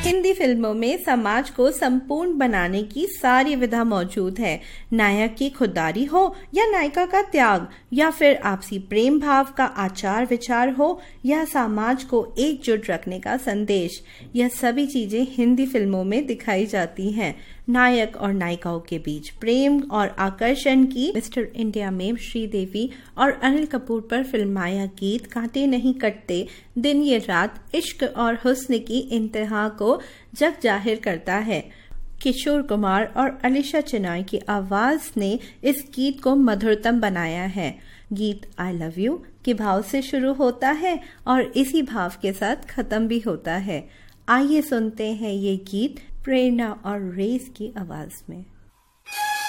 हिंदी फिल्मों में समाज को संपूर्ण बनाने की सारी विधा मौजूद है। नायक की खुददारी हो या नायिका का त्याग, या फिर आपसी प्रेम भाव का आचार विचार हो, या समाज को एकजुट रखने का संदेश, यह सभी चीजें हिंदी फिल्मों में दिखाई जाती हैं। नायक और नायिकाओं के बीच प्रेम और आकर्षण की मिस्टर इंडिया में श्रीदेवी और अनिल कपूर पर फिल्माया गीत कांटे नहीं कटते दिन ये रात इश्क और हुस्न की इंतहा को जग जाहिर करता है। किशोर कुमार और अलीशा चिनॉय की आवाज ने इस गीत को मधुरतम बनाया है। गीत आई लव यू के भाव से शुरू होता है और इसी भाव के साथ खत्म भी होता है। आइए सुनते हैं ये गीत प्रेरणा और रेस की आवाज में।